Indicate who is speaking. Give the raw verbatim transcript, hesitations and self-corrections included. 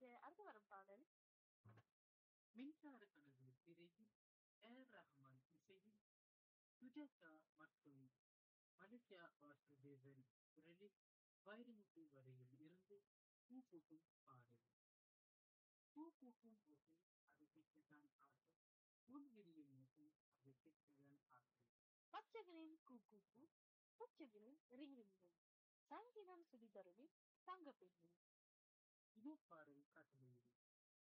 Speaker 1: Okay, அடுத்து வரும் பாடல்.
Speaker 2: மின்சார கனவு திரையில் ஏர் ரஹ்மான் இசையில் சுஜாதா மற்றும் மலேசியா வாசுதேவன் குரலில் வைரமுத்து வரையில் இருந்து பூ பூக்கும் பாடல். பூ பூக்கும் போது அதை கேட்கத்தான் ஆசை, உன் விழியில் மட்டும் அதை கேட்கத்தான் ஆசை.
Speaker 1: பச்சைகளின் கூ கூ கூ, பூச்சிகளின் ரிங் ரிங் ரிங். சங்கீதம் சுடி தருவி, தங்க பெண்ணே.
Speaker 2: இது பாடல் காட்டலையில்